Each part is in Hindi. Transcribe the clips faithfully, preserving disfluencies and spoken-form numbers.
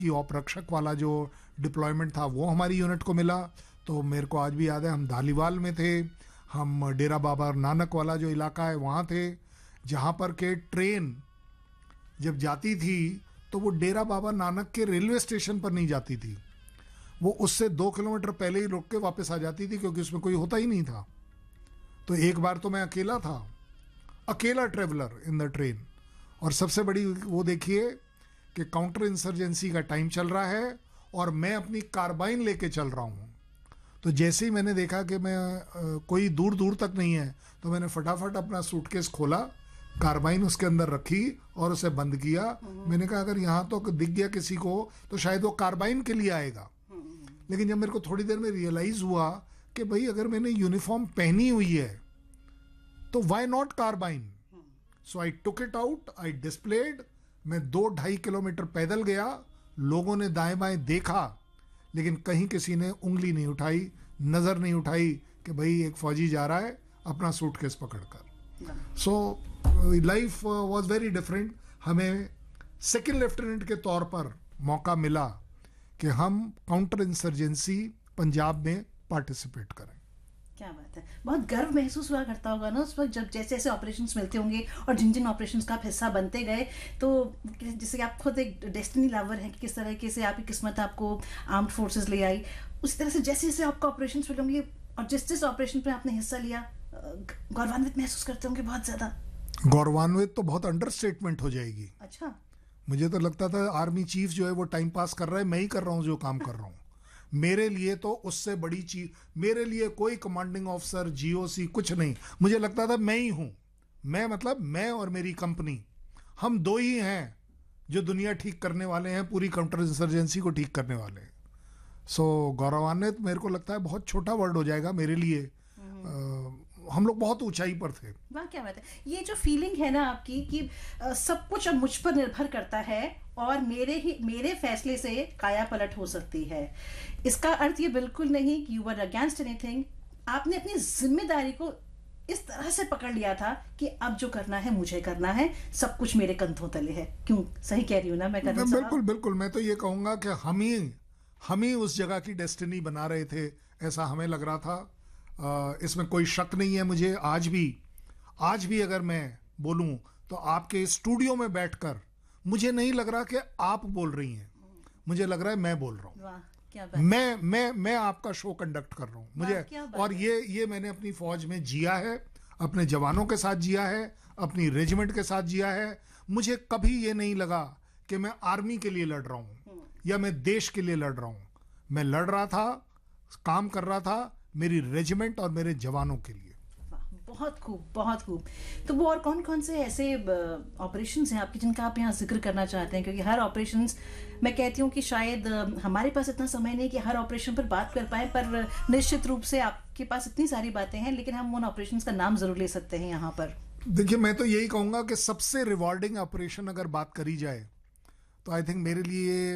कि औपरक्षक वाला जो डिप्लॉयमेंट था वो हमारी यूनिट को मिला। तो मेरे को आज भी याद है, हम धालीवाल में थे, हम डेरा बाबा नानक वाला जो इलाका है वहाँ थे, जहाँ पर के ट्रेन जब जाती थी तो वो डेरा बाबा नानक के रेलवे स्टेशन पर नहीं जाती थी, वो उससे दो किलोमीटर पहले ही रुक के वापस आ जाती थी, क्योंकि उसमें कोई होता ही नहीं था। तो एक बार तो मैं अकेला था, अकेला ट्रेवलर इन द ट्रेन। और सबसे बड़ी वो देखिए कि काउंटर इंसर्जेंसी का टाइम चल रहा है और मैं अपनी कार्बाइन लेके चल रहा हूँ। तो जैसे ही मैंने देखा कि मैं आ, कोई दूर दूर तक नहीं है, तो मैंने फटाफट अपना सूटकेस खोला, कार्बाइन उसके अंदर रखी और उसे बंद किया। मैंने कहा अगर यहाँ तो दिख गया किसी को तो शायद वो कार्बाइन के लिए आएगा। लेकिन जब मेरे को थोड़ी देर में रियलाइज हुआ कि भाई अगर मैंने यूनिफॉर्म पहनी हुई है तो why not carbene. So I took it out, I displayed. मैं दो ढाई किलोमीटर पैदल गया, लोगों ने दाएं बाएं देखा, लेकिन कहीं किसी ने उंगली नहीं उठाई, नजर नहीं उठाई कि भाई एक फौजी जा रहा है अपना सूटकेस पकड़कर। So life was very different. हमें सेकंड लेफ्टिनेंट के तौर पर मौका मिला कि हम काउंटर इंसर्जेंसी पंजाब में पार्टिसिपेट करें। क्या बात है, बहुत गर्व महसूस हुआ करता होगा ना उस वक्त, जब जैसे जैसे ऑपरेशंस मिलते होंगे और जिन जिन ऑपरेशंस का आप हिस्सा बनते गए। तो जैसे आप खुद एक डेस्टिनी लवर हैं कि किस तरीके से आपकी किस्मत आपको आर्म्ड फोर्सेस ले आई, उसी तरह से जैसे जैसे आपको ऑपरेशंस मिले होंगे और जिस जिस ऑपरेशन पे आपने हिस्सा लिया, गौरवान्वित महसूस करते होंगे बहुत ज्यादा। गौरवान्वित तो बहुत अंडरस्टेटमेंट हो जाएगी। अच्छा, मुझे तो लगता था आर्मी चीफ जो है वो टाइम पास कर रहा है, मैं ही कर रहा हूँ जो काम कर रहा हूँ। मेरे लिए तो उससे बड़ी चीज, मेरे लिए कोई कमांडिंग ऑफिसर, जीओसी कुछ नहीं। मुझे लगता था मैं ही हूं। मैं मतलब मैं और मेरी कंपनी, हम दो ही हैं जो दुनिया ठीक करने वाले हैं, पूरी काउंटर इंसर्जेंसी को ठीक करने वाले हैं। सो गौरवान्वित मेरे को लगता है बहुत छोटा वर्ड हो जाएगा मेरे लिए। आ, हम लोग बहुत ऊंचाई पर थे। वाह क्या बात है। ये जो फीलिंग है ना आपकी कि आ, सब कुछ अब मुझ पर निर्भर करता है और मेरे ही मेरे फैसले से काया पलट हो सकती है, इसका अर्थ ये बिल्कुल नहीं कि यू वर अगेंस्ट एनीथिंग। आपने अपनी जिम्मेदारी को इस तरह से पकड़ लिया था कि अब जो करना है मुझे करना है, सब कुछ मेरे कंधों तले है। क्यों, सही कह रही हूँ ना मैं? कर्नल साहब बिल्कुल बिल्कुल। मैं तो ये कहूंगा कि हम ही हम ही उस जगह की डेस्टिनी बना रहे थे, ऐसा हमें लग रहा था। आ, इसमें कोई शक नहीं है। मुझे आज भी आज भी अगर मैं बोलूं तो आपके स्टूडियो में बैठकर मुझे नहीं लग रहा कि आप बोल रही हैं, मुझे लग रहा है मैं बोल रहा हूँ। वाह क्या बात। मैं मैं मैं आपका शो कंडक्ट कर रहा हूँ मुझे। और ये ये मैंने अपनी फौज में जिया है, अपने जवानों के साथ जिया है, अपनी रेजिमेंट के साथ जिया है। मुझे कभी ये नहीं लगा कि मैं आर्मी के लिए लड़ रहा हूँ या मैं देश के लिए लड़ रहा हूँ। मैं लड़ रहा था, काम कर रहा था मेरी रेजिमेंट और मेरे जवानों के लिए। बहुत खूब, बहुत खूब। तो वो और कौन कौन से ऐसे ऑपरेशंस हैं आपके जिनका आप यहाँ जिक्र करना चाहते हैं? क्योंकि हर ऑपरेशंस, मैं कहती हूँ कि शायद हमारे पास इतना समय नहीं कि हर ऑपरेशन पर बात कर पाए, पर निश्चित रूप से आपके पास इतनी सारी बातें हैं, लेकिन हम उन ऑपरेशंस का नाम जरूर ले सकते हैं यहाँ पर। देखिए, मैं तो यही कहूँगा कि सबसे रिवॉर्डिंग ऑपरेशन अगर बात करी जाए तो आई थिंक मेरे लिए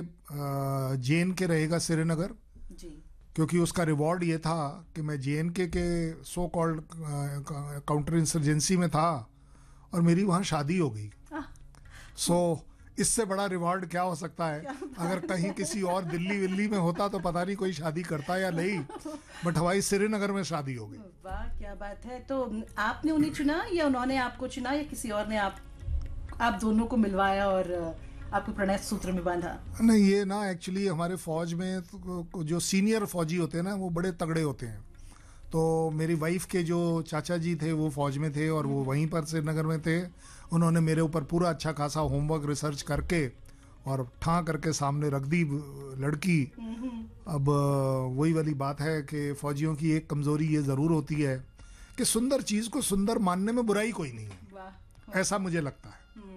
जे एन के रहेगा, श्रीनगर जी। क्योंकि उसका रिवॉर्ड ये था कि मैं जे एन के के सो कॉल्ड काउंटर इंसर्जेंसी में था और मेरी वहाँ शादी हो गई। सो so, इससे बड़ा रिवॉर्ड क्या हो सकता है? अगर कहीं किसी और दिल्ली विल्ली में होता तो पता नहीं कोई शादी करता या नहीं, बट हमारी श्रीनगर में शादी हो गई। वाह क्या बात है। तो आपने उन्हें चुना या उन्होंने आपको चुना या किसी और ने आप आप दोनों को मिलवाया और आपको प्रणय सूत्र में बांधा? नहीं, ये ना एक्चुअली हमारे फौज में तो जो सीनियर फौजी होते हैं ना वो बड़े तगड़े होते हैं। तो मेरी वाइफ के जो चाचा जी थे वो फौज में थे और वो वहीं पर श्रीनगर में थे। उन्होंने मेरे ऊपर पूरा अच्छा खासा होमवर्क रिसर्च करके और ठां करके सामने रख दी लड़की। अब वही वाली बात है कि फौजियों की एक कमजोरी ये जरूर होती है कि सुंदर चीज को सुंदर मानने में बुराई कोई नहीं है, ऐसा मुझे लगता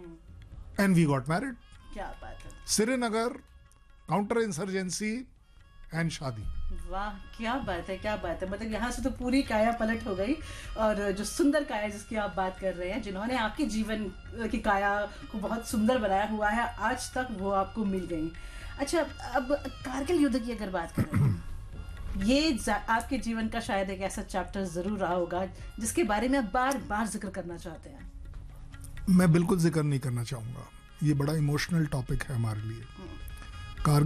है। And we got married. क्या बात है। श्रीनगर, काउंटर इंसर्जेंसी एंड शादी। वाह क्या बात है, क्या बात है। मतलब यहाँ से तो पूरी काया पलट हो गई और जो सुंदर काया जिसकी आप बात कर रहे हैं, जिन्होंने आपके जीवन की काया को बहुत सुंदर बनाया हुआ है, आज तक वो आपको मिल गई। अच्छा, अब कारगिल युद्ध की अगर बात करें, ये आपके जीवन का शायद एक ऐसा चैप्टर जरूर रहा होगा जिसके बारे में आप बार बार जिक्र करना चाहते हैं। मैं बिल्कुल जिक्र नहीं करना चाहूँगा, ये बड़ा इमोशनल टॉपिक है हमारे लिए।